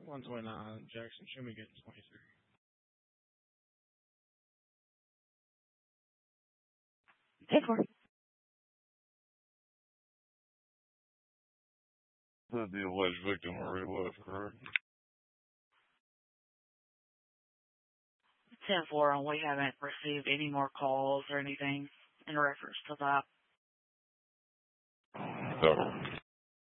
129 Jackson. Show me getting 23. 10-4. The alleged victim already left, correct? 10-4, and we haven't received any more calls or anything in reference to that. So,